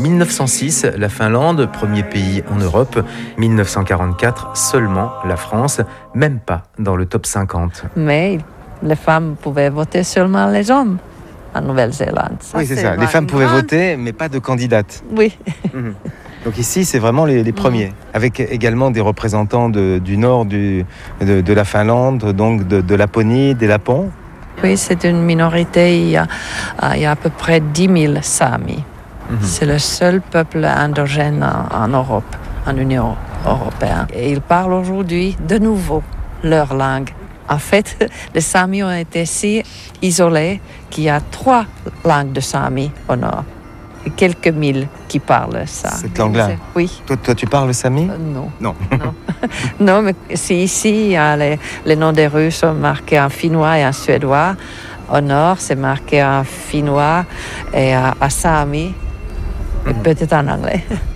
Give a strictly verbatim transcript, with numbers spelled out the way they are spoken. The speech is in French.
mille neuf cent six, la Finlande, premier pays en Europe. mille neuf cent quarante-quatre, seulement la France, même pas dans le top cinquante. Mais les femmes pouvaient voter seulement les hommes en Nouvelle-Zélande. Ça, oui, c'est, c'est ça. Les femmes pouvaient voter, mais pas de candidates. Oui. Mmh. Donc ici, c'est vraiment les, les premiers, mmh. avec également des représentants de, du nord du, de, de la Finlande, donc de, de Laponie, des Lapons. Oui, c'est une minorité. Il y a, il y a à peu près dix mille Samis. Mmh. C'est le seul peuple indigène en, en Europe, en Union européenne. Et ils parlent aujourd'hui de nouveau leur langue. En fait, les Samis ont été si isolés qu'il y a trois langues de Samis au nord. Et quelques mille qui parlent ça. Cette langue-là? Oui. Toi, toi, tu parles Sami? euh, Non. Non. Non. Non, mais c'est ici, il y a les, les noms des rues sont marqués en finnois et en suédois. Au nord, c'est marqué en finnois et en Sami, et mm-hmm. peut-être en anglais.